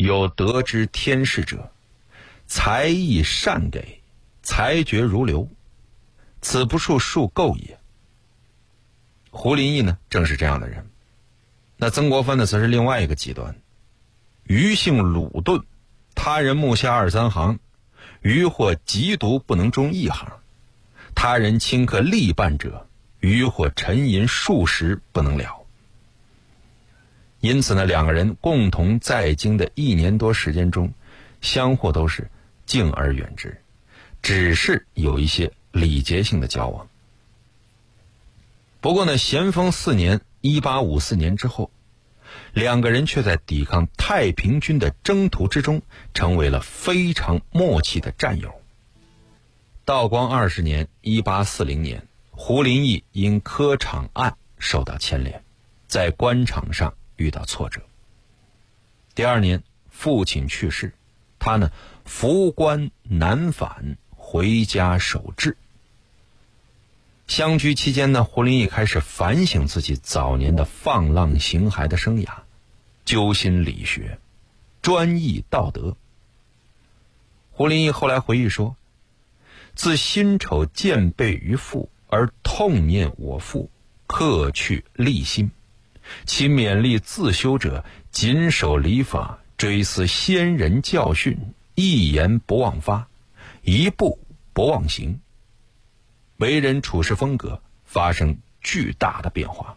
有得知天事者，才艺善给，才觉如流，此不数数构也。胡林翼呢，正是这样的人。那曾国藩呢，则是另外一个极端。余性鲁钝，他人目下二三行，余或极独不能中一行；他人顷刻力办者，余或沉吟数十不能了。因此呢，两个人共同在京的1年多时间中，相互都是敬而远之，只是有一些礼节性的交往。不过呢，咸丰4年1854年之后，两个人却在抵抗太平军的征途之中，成为了非常默契的战友。道光20年1840年，胡林翼因科场案受到牵连，在官场上遇到挫折。第2年，父亲去世，他呢服官南返，回家守制。相居期间呢，胡林翼开始反省自己早年的放浪形骸的生涯，揪心理学，专一道德。胡林翼后来回忆说，自辛丑见背于父，而痛念我父，克去立心。其勉励自修者，谨守礼法，追思先人教训，一言不忘发，一步不忘行。为人处事风格发生巨大的变化。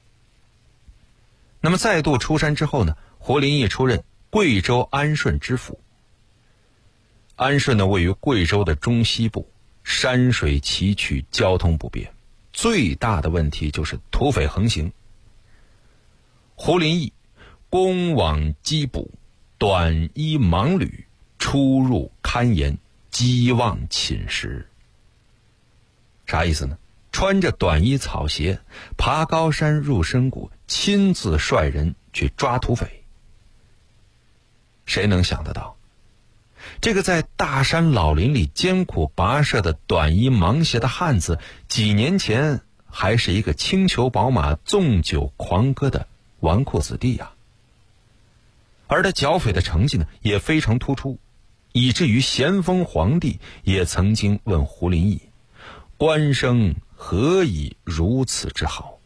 那么再度出山之后呢，胡林翼出任贵州安顺知府。安顺呢，位于贵州的中西部，山水崎岖，交通不便，最大的问题就是土匪横行。胡林翼公往缉捕，短衣盲履，出入堪严，积妄寝食。啥意思呢？穿着短衣草鞋，爬高山入深谷，亲自率人去抓土匪。谁能想得到，这个在大山老林里艰苦跋涉的短衣盲鞋的汉子，几年前还是一个轻裘宝马纵酒狂歌的纨绔子弟啊。而他剿匪的成绩呢，也非常突出，以至于咸丰皇帝也曾经问胡林翼，官生何以如此之好？